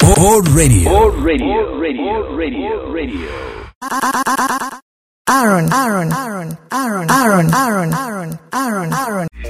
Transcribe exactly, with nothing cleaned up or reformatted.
Old Radio. Old Radio. Radio. Radio. Radio. Aaron, Aaron, Aaron, Aaron, Aaron, Aaron, Aaron, Aaron, Aaron.